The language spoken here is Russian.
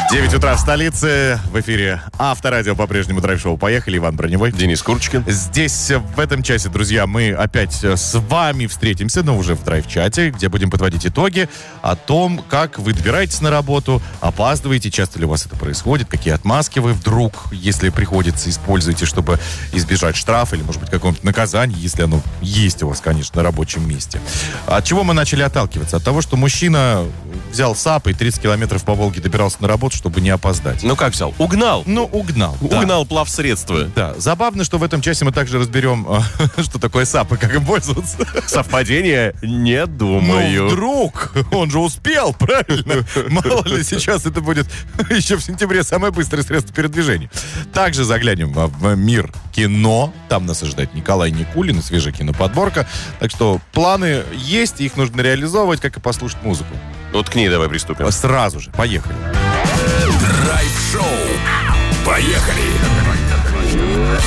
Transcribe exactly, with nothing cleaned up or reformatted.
девять утра в столице. В эфире Авторадио, по-прежнему драйв-шоу. Поехали, Иван Броневой. Денис Курочкин. Здесь, в этом часе, друзья, мы опять с вами встретимся, но уже в драйв-чате, где будем подводить итоги о том, как вы добираетесь на работу, опаздываете, часто ли у вас это происходит, какие отмазки вы вдруг, если приходится, используете, чтобы избежать штрафа или, может быть, какого-нибудь наказания, если оно есть у вас, конечно, на рабочем месте. От чего мы начали отталкиваться? От того, что мужчина взял САП и тридцать километров по Волге добирался на работу, чтобы не опоздать. Ну как взял? Угнал. Ну, угнал. Угнал да. плавсредство. Да. Забавно, что в этом часе мы также разберем, что такое САП и как им пользоваться. Совпадение? Не думаю. Ну, вдруг. Он же успел, правильно? Мало ли, сейчас это будет еще в сентябре самое быстрое средство передвижения. Также заглянем в мир кино. Там нас ожидает Николай Никулин и свежая киноподборка. Так что планы есть, их нужно реализовывать, как и послушать музыку. Вот к ней давай приступим. Сразу же. Поехали. Драйв-шоу. Поехали.